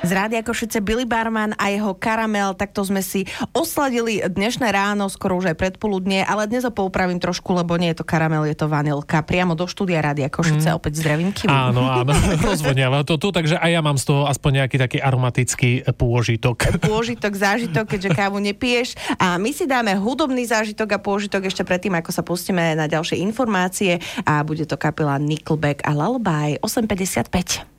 Z Rádia Košice Billy Barman a jeho Karamel, takto sme si osladili dnešné ráno, skoro už aj predpoludnie, ale dnes ho poupravím trošku, lebo nie je to karamel, je to vanilka. Priamo do štúdia Rádia Košice, opäť zdravím Kivu. Áno, rozvoniava to tu, takže aj ja mám z toho aspoň nejaký taký aromatický pôžitok. Pôžitok, zážitok, keďže kávu nepiješ. A my si dáme hudobný zážitok a pôžitok ešte predtým, ako sa pustíme na ďalšie informácie a bude to kapela Nickelback a Lullaby 8:55.